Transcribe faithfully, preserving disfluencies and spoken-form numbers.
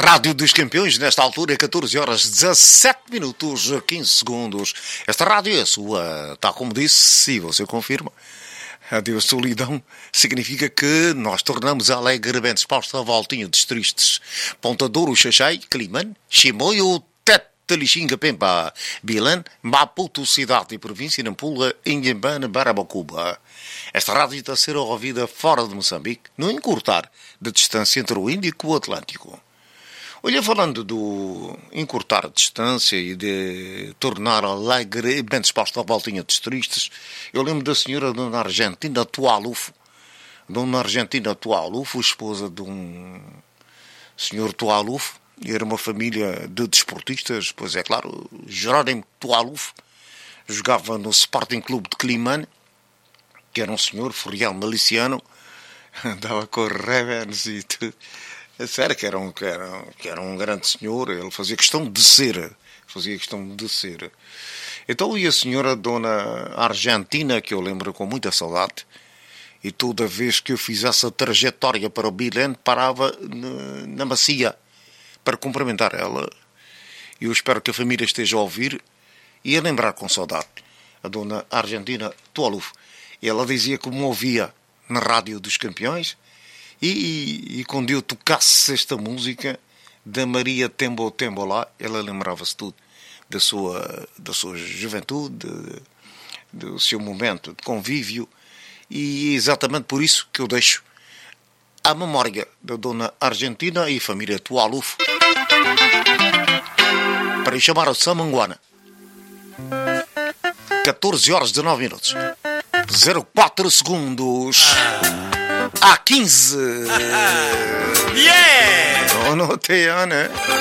Rádio dos Campeões, nesta altura, catorze horas, dezassete minutos, quinze segundos. Esta rádio é sua, tal como disse, se você confirma. Adeus solidão significa que nós tornamos alegremente disposta a voltinha dos tristes. Ponta Douro, Xaxai, Climane, Chimoio, Tete, Lixinga, Pemba, Bilan, Maputo, cidade e província, Nampula, Inhambane, Barabacuba. Esta rádio está a ser ouvida fora de Moçambique, no encurtar da distância entre o Índico e o Atlântico. Olha, falando do encurtar a distância e de tornar alegre e bem disposto à voltinha dos tristes, eu lembro da senhora Dona Argentina Tualufo. Dona Argentina Tualufo, esposa de um senhor Tualufo, era uma família de desportistas, pois é claro, Jerónimo Tualufo jogava no Sporting Clube de Climane, que era um senhor furial miliciano, andava com rebens e tudo. É sério que era, um, que, era, que era um grande senhor, ele fazia questão de ser, fazia questão de ser. Então, e a senhora Dona Argentina, que eu lembro com muita saudade, e toda vez que eu fizesse a trajetória para o Bilene, parava na, na Macia para cumprimentar ela. E eu espero que a família esteja a ouvir e a lembrar com saudade. A Dona Argentina Tualufo. Ela dizia que me ouvia na Rádio dos Campeões, E, e, e quando eu tocasse esta música da Maria Tembo Tembo lá, ela lembrava-se tudo da sua, da sua juventude, de, do seu momento de convívio, e é exatamente por isso que eu deixo a memória da Dona Argentina e família Tualufo para chamar a Samanguana. catorze horas e dezenove minutos, zero quatro segundos. A quinze. Yeah! Não, não tem, né?